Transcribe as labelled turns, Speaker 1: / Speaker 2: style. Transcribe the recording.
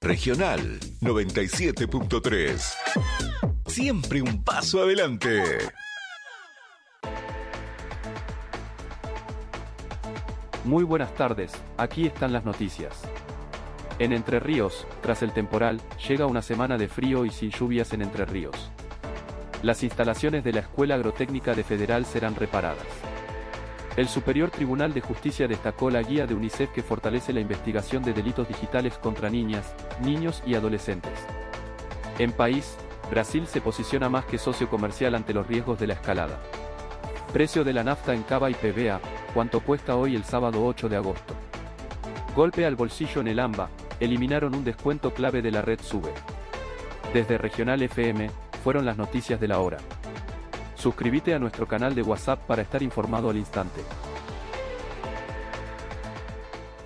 Speaker 1: Regional 97.3. Siempre un paso adelante.
Speaker 2: Muy buenas tardes, aquí están las noticias. En Entre Ríos, tras el temporal, llega una semana de frío y sin lluvias en Entre Ríos. Las instalaciones de la Escuela Agrotécnica de Federal serán reparadas. El Superior Tribunal de Justicia destacó la guía de UNICEF que fortalece la investigación de delitos digitales contra niñas, niños y adolescentes. En país, Brasil se posiciona más que socio comercial ante los riesgos de la escalada. Precio de la nafta en Cava y PVA, ¿cuánto cuesta hoy el sábado 8 de agosto? Golpe al bolsillo en el AMBA, eliminaron un descuento clave de la red SUBE. Desde Regional FM, fueron las noticias de la hora. Suscríbete a nuestro canal de WhatsApp para estar informado al instante.